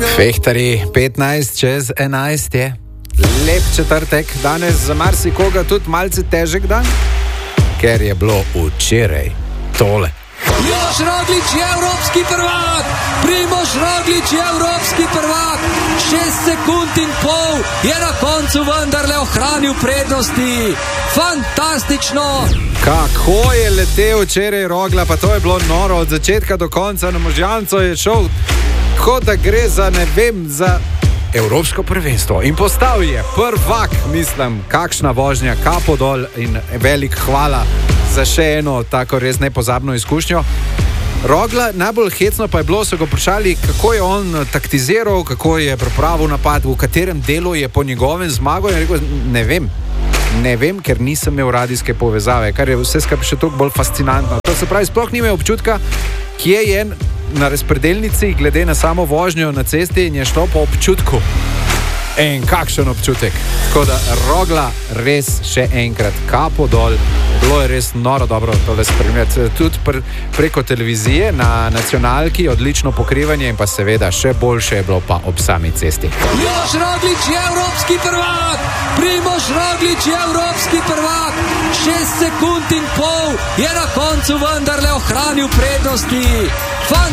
Fehtari 15 čez 11 je. Lep četrtek, danes za marsikoga tudi malce težek dan, ker je bilo včeraj tole. Primož Roglič je evropski prvak! Primož Roglič je evropski prvak! 6 sekund in pol je na koncu vendarle ohranil prednosti. Fantastično! Kako je letel včeraj Rogla, pa to je bilo noro od začetka do konca. Na Možgancu je šel, kot da gre za, ne vem, za evropsko prvenstvo. In postal je prvak, mislim, kakšna vožnja, kapo dol in velik hvala za še eno tako res nepozabno izkušnjo. Rogla, najbolj hecno pa je bilo, so ga vprašali, kako je on taktiziral, kako je pripravil napad, v katerem delu je po njegovem zmago, in rekel, ne vem, ker nisem imel radijske povezave, kar je vse skupaj še toliko bolj fascinantno. To se pravi, sploh ni imel občutka, kje je na razpredelnici, glede na samo vožnjo na cesti, in je šlo po občutku. En kakšen občutek. Tako da Rogla res še enkrat kapo dol. Bilo je res noro dobro tole spremljati. Tudi preko televizije na nacionalki, odlično pokrivanje in pa seveda še boljše je bilo pa ob sami cesti. Primož Roglič je evropski prvak! Primož Roglič je evropski prvak! 6 sekund in pol je na koncu vendarle ohranil prednosti.